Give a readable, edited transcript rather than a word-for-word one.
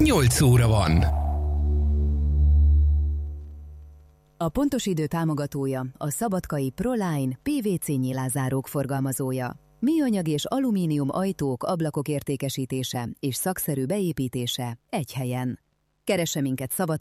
8 óra van. A pontos idő támogatója a Szabadkai ProLine PVC nyilázárók forgalmazója. Műanyag és alumínium ajtók, ablakok értékesítése és szakszerű beépítése egy helyen. Keresse minket